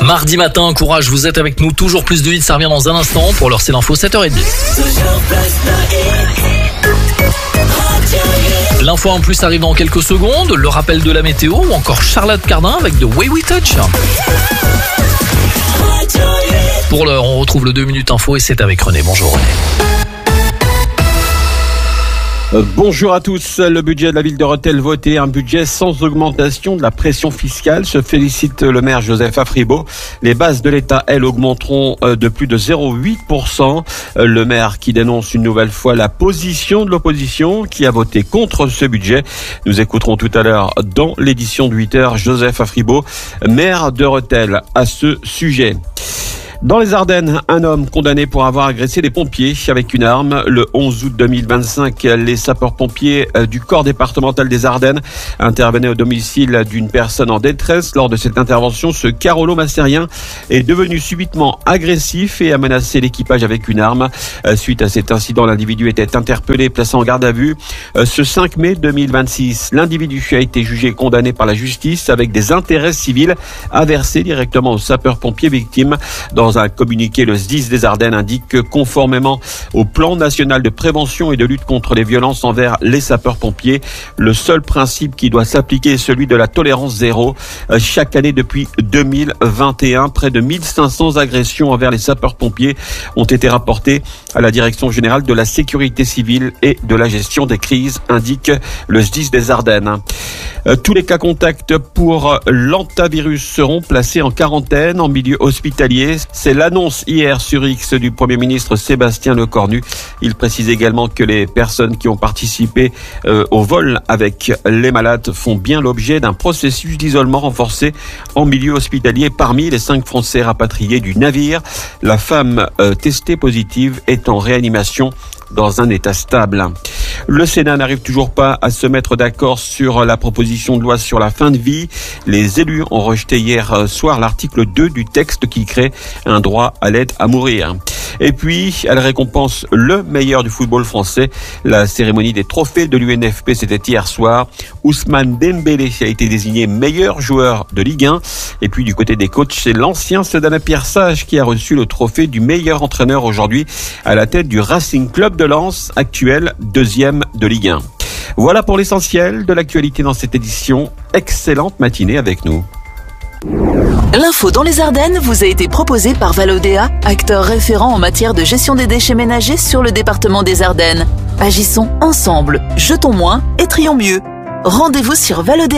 Mardi matin, courage, vous êtes avec nous. Toujours plus de hits, ça revient dans un instant. Pour l'heure, c'est l'info 7h30. L'info en plus arrive dans quelques secondes. Le rappel de la météo ou encore Charlotte Cardin avec The Way We Touch. Pour l'heure, on retrouve le 2 minutes info et c'est avec René. Bonjour René. Bonjour à tous. Le budget de la ville de Rethel voté, un budget sans augmentation de la pression fiscale. Se félicite le maire Joseph Afribault. Les bases de l'État, elles, augmenteront de plus de 0,8%. Le maire qui dénonce une nouvelle fois la position de l'opposition qui a voté contre ce budget. Nous écouterons tout à l'heure dans l'édition de 8h Joseph Afribault, maire de Rethel, à ce sujet. Dans les Ardennes, un homme condamné pour avoir agressé des pompiers avec une arme. Le 11 août 2025, les sapeurs-pompiers du corps départemental des Ardennes intervenaient au domicile d'une personne en détresse. Lors de cette intervention, ce Carolo-Massérien est devenu subitement agressif et a menacé l'équipage avec une arme. Suite à cet incident, l'individu était interpellé, placé en garde à vue. Ce 5 mai 2026, l'individu a été jugé et condamné par la justice avec des intérêts civils à verser directement aux sapeurs-pompiers victimes. Dans un communiqué, le SDIS des Ardennes indique que conformément au plan national de prévention et de lutte contre les violences envers les sapeurs-pompiers, le seul principe qui doit s'appliquer est celui de la tolérance zéro. Chaque année depuis 2021, près de 1500 agressions envers les sapeurs-pompiers ont été rapportées à la Direction générale de la sécurité civile et de la gestion des crises, indique le SDIS des Ardennes. Tous les cas contacts pour l'hantavirus seront placés en quarantaine en milieu hospitalier. C'est l'annonce hier sur X du Premier ministre Sébastien Lecornu. Il précise également que les personnes qui ont participé au vol avec les malades font bien l'objet d'un processus d'isolement renforcé en milieu hospitalier. Parmi les 5 Français rapatriés du navire, la femme testée positive est en réanimation dans un état stable. Le Sénat n'arrive toujours pas à se mettre d'accord sur la proposition de loi sur la fin de vie. Les élus ont rejeté hier soir l'article 2 du texte qui crée un droit à l'aide à mourir. Et puis, elle récompense le meilleur du football français. La cérémonie des trophées de l'UNFP, c'était hier soir. Ousmane Dembélé a été désigné meilleur joueur de Ligue 1. Et puis, du côté des coachs, c'est l'ancien Sedana Pierre Sage qui a reçu le trophée du meilleur entraîneur aujourd'hui à la tête du Racing Club de Lens, actuel 2e de Ligue 1. Voilà pour l'essentiel de l'actualité dans cette édition. Excellente matinée avec nous. L'info dans les Ardennes vous a été proposée par Valodéa, acteur référent en matière de gestion des déchets ménagers sur le département des Ardennes. Agissons ensemble, jetons moins et trions mieux. Rendez-vous sur Valodéa.